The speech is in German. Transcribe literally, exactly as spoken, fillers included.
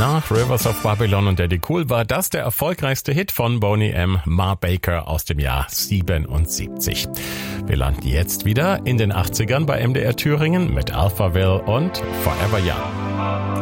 Nach Rivers of Babylon und Daddy Cool war das der erfolgreichste Hit von Boney M. Ma Baker aus dem Jahr siebenundsiebzig. Wir landen jetzt wieder in den achtzigern bei M D R Thüringen mit Alphaville und Forever Young.